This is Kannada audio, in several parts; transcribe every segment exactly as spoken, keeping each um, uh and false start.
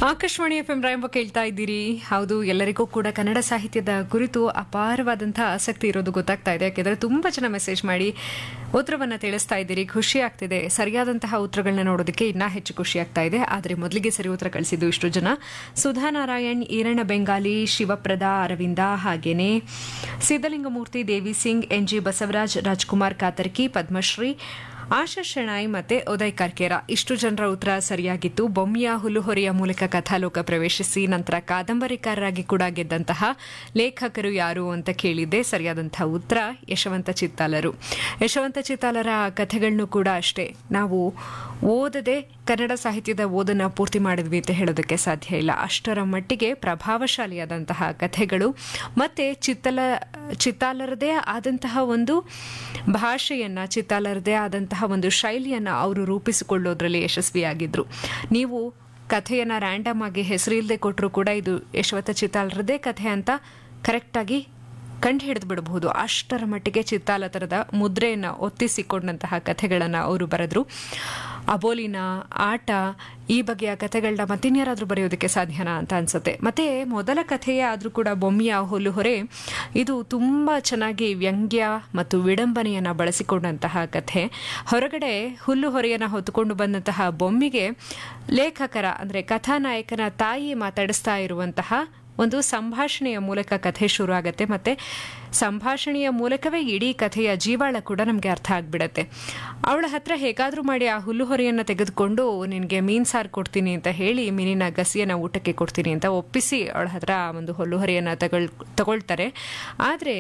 ಆಕಾಶವಾಣಿ ಎಫ್ ಎಂ ರಾಯಂಬ ಕೇಳ್ತಾ ಇದ್ದೀರಿ. ಹೌದು, ಎಲ್ಲರಿಗೂ ಕೂಡ ಕನ್ನಡ ಸಾಹಿತ್ಯದ ಕುರಿತು ಅಪಾರವಾದಂತಹ ಆಸಕ್ತಿ ಇರೋದು ಗೊತ್ತಾಗ್ತಾ ಇದೆ. ಯಾಕೆಂದರೆ ತುಂಬಾ ಜನ ಮೆಸೇಜ್ ಮಾಡಿ ಉತ್ತರವನ್ನ ತಿಳಿಸ್ತಾ ಇದ್ದೀರಿ. ಖುಷಿ ಆಗ್ತಿದೆ. ಸರಿಯಾದಂತಹ ಉತ್ತರಗಳನ್ನ ನೋಡೋದಕ್ಕೆ ಇನ್ನೂ ಹೆಚ್ಚು ಖುಷಿ ಆಗ್ತಾ ಇದೆ. ಆದರೆ ಮೊದಲಿಗೆ ಸರಿ ಉತ್ತರ ಕಳಿಸಿದ್ದು ಇಷ್ಟು ಜನ: ಸುಧಾ ನಾರಾಯಣ್, ಈರಣ್ಣ ಬೆಂಗಾಲಿ, ಶಿವಪ್ರದ, ಅರವಿಂದ, ಹಾಗೇನೆ ಸಿದ್ದಲಿಂಗಮೂರ್ತಿ, ದೇವಿ ಸಿಂಗ್, ಎನ್ ಜಿ ಬಸವರಾಜ್, ರಾಜ್ಕುಮಾರ್ ಕಾತರ್ಕಿ, ಪದ್ಮಶ್ರೀ, ಆಶಾ ಶೆಣಾಯ್ ಮತ್ತೆ ಉದಯ್ ಕರ್ಕೇರ. ಇಷ್ಟು ಜನರ ಉತ್ತರ ಸರಿಯಾಗಿತ್ತು. ಬೊಮ್ಮಿಯ ಹುಲ್ಲುಹೊರೆಯ ಮೂಲಕ ಕಥಾಲೋಕ ಪ್ರವೇಶಿಸಿ ನಂತರ ಕಾದಂಬರಿಕಾರರಾಗಿ ಕೂಡ ಗೆದ್ದಂತಹ ಲೇಖಕರು ಯಾರು ಅಂತ ಕೇಳಿದ್ದೆ. ಸರಿಯಾದಂತಹ ಉತ್ತರ ಯಶವಂತ ಚಿತ್ತಾಲರು. ಯಶವಂತ ಚಿತ್ತಾಲರ ಕಥೆಗಳನ್ನು ಕೂಡ ಅಷ್ಟೇ, ನಾವು ಓದದೆ ಕನ್ನಡ ಸಾಹಿತ್ಯದ ಓದನ್ನು ಪೂರ್ತಿ ಮಾಡಿದ್ವಿ ಅಂತ ಹೇಳೋದಕ್ಕೆ ಸಾಧ್ಯ ಇಲ್ಲ. ಅಷ್ಟರ ಮಟ್ಟಿಗೆ ಪ್ರಭಾವಶಾಲಿಯಾದಂತಹ ಕಥೆಗಳು ಮತ್ತೆ ಚಿತ್ತಲ ಚಿತ್ತಾಲರದೇ ಆದಂತಹ ಒಂದು ಭಾಷೆಯನ್ನ, ಚಿತ್ತಾಲರದೇ ಆದಂತಹ ಒಂದು ಶೈಲಿಯನ್ನ ಅವರು ರೂಪಿಸಿಕೊಳ್ಳೋದ್ರಲ್ಲಿ ಯಶಸ್ವಿಯಾಗಿದ್ರು. ನೀವು ಕಥೆಯನ್ನ ರ್ಯಾಂಡಮ್ ಆಗಿ ಹೆಸರಿಲ್ಲದೆ ಕೊಟ್ಟರು ಕೂಡ ಇದು ಯಶವಂತ ಚಿತ್ತಾಲರದೇ ಕಥೆ ಅಂತ ಕರೆಕ್ಟಾಗಿ ಕಂಡು ಹಿಡಿದು ಬಿಡಬಹುದು. ಅಷ್ಟರ ಮಟ್ಟಿಗೆ ಚಿತ್ತಾಲ ಥರದ ಮುದ್ರೆಯನ್ನು ಒತ್ತಿಸಿಕೊಂಡಂತಹ ಕಥೆಗಳನ್ನು ಅವರು ಬರೆದ್ರು. ಅಬೋಲಿನ, ಆಟ, ಈ ಬಗೆಯ ಕಥೆಗಳನ್ನ ಮತ್ತಿನ್ಯಾರಾದ್ರೂ ಬರೆಯೋದಕ್ಕೆ ಸಾಧ್ಯನಾ ಅಂತ ಅನ್ಸುತ್ತೆ. ಮತ್ತೆ ಮೊದಲ ಕಥೆಯೇ ಆದರೂ ಕೂಡ ಬೊಮ್ಮಿಯ ಹುಲ್ಲುಹೊರೆ, ಇದು ತುಂಬ ಚೆನ್ನಾಗಿ ವ್ಯಂಗ್ಯ ಮತ್ತು ವಿಡಂಬನೆಯನ್ನು ಬಳಸಿಕೊಂಡಂತಹ ಕಥೆ. ಹೊರಗಡೆ ಹುಲ್ಲುಹೊರೆಯನ್ನು ಹೊತ್ತುಕೊಂಡು ಬಂದಂತಹ ಬೊಮ್ಮಿಗೆ ಲೇಖಕರ ಅಂದರೆ ಕಥಾನಾಯಕನ ತಾಯಿ ಮಾತಾಡಿಸ್ತಾ ಇರುವಂತಹ ಒಂದು ಸಂಭಾಷಣೆಯ ಮೂಲಕ ಕಥೆ ಶುರು ಆಗುತ್ತೆ. ಮತ್ತೆ ಸಂಭಾಷಣೆಯ ಮೂಲಕವೇ ಇಡೀ ಕಥೆಯ ಜೀವಾಳ ಕೂಡ ನಮಗೆ ಅರ್ಥ ಆಗ್ಬಿಡತ್ತೆ. ಅವಳ ಹತ್ರ ಹೇಗಾದರೂ ಮಾಡಿ ಆ ಹುಲ್ಲುಹೊರೆಯನ್ನು ತೆಗೆದುಕೊಂಡು ನಿನಗೆ ಮೀನು ಸಾರು ಕೊಡ್ತೀನಿ ಅಂತ ಹೇಳಿ ಮೀನಿನ ಗಸಿಯನ್ನು ಊಟಕ್ಕೆ ಕೊಡ್ತೀನಿ ಅಂತ ಒಪ್ಪಿಸಿ ಅವಳ ಹತ್ರ ಒಂದು ಹುಲ್ಲುಹೊರೆಯನ್ನು ತಗೊಳ್ ತಗೊಳ್ತಾರೆ. ಆದರೆ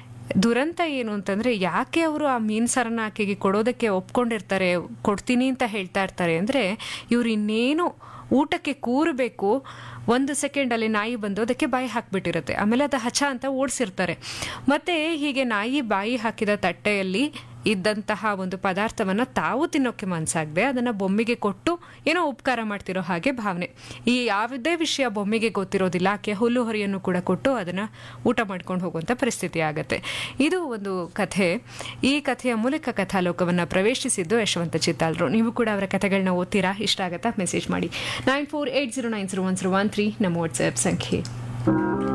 ದುರಂತ ಏನು ಅಂತಂದರೆ, ಯಾಕೆ ಅವರು ಆ ಮೀನು ಸಾರನ್ನ ಆಕೆಗೆ ಕೊಡೋದಕ್ಕೆ ಒಪ್ಕೊಂಡಿರ್ತಾರೆ, ಕೊಡ್ತೀನಿ ಅಂತ ಹೇಳ್ತಾ ಇರ್ತಾರೆ ಅಂದರೆ, ಇವ್ರು ಇನ್ನೇನು ಊಟಕ್ಕೆ ಕೂರಬೇಕು, ಒಂದು ಸೆಕೆಂಡಲ್ಲಿ ನಾಯಿ ಬಂದು ಅದಕ್ಕೆ ಬಾಯಿ ಹಾಕಿಬಿಟ್ಟಿರುತ್ತೆ. ಆಮೇಲೆ ಅದು ಹಚ ಅಂತ ಓಡಿಸಿರ್ತಾರೆ. ಮತ್ತೆ ಹೀಗೆ ನಾಯಿ ಬಾಯಿ ಹಾಕಿದ ತಟ್ಟೆಯಲ್ಲಿ ಇದ್ದಂತಹ ಒಂದು ಪದಾರ್ಥವನ್ನು ತಾವು ತಿನ್ನೋಕ್ಕೆ ಮನಸ್ಸಾಗದೆ ಅದನ್ನು ಬೊಮ್ಮಿಗೆ ಕೊಟ್ಟು ಏನೋ ಉಪಕಾರ ಮಾಡ್ತಿರೋ ಹಾಗೆ ಭಾವನೆ. ಈ ಯಾವುದೇ ವಿಷಯ ಬೊಮ್ಮಿಗೆ ಗೊತ್ತಿರೋದಿಲ್ಲ. ಆಕೆ ಹುಲ್ಲು ಹೊರೆಯನ್ನು ಕೂಡ ಕೊಟ್ಟು ಅದನ್ನು ಊಟ ಮಾಡ್ಕೊಂಡು ಹೋಗುವಂಥ ಪರಿಸ್ಥಿತಿ ಆಗುತ್ತೆ. ಇದು ಒಂದು ಕಥೆ. ಈ ಕಥೆಯ ಮೂಲಕ ಕಥಾಲೋಕವನ್ನು ಪ್ರವೇಶಿಸಿದ್ದು ಯಶವಂತ ಚಿತ್ತಾಲರು. ನೀವು ಕೂಡ ಅವರ ಕಥೆಗಳನ್ನ ಓದ್ತೀರಾ? ಇಷ್ಟ ಆಗುತ್ತಾ? ಮೆಸೇಜ್ ಮಾಡಿ nine four eight zero nine zero one zero one three ನಮ್ಮ ವಾಟ್ಸ್ಆ್ಯಪ್ ಸಂಖ್ಯೆ.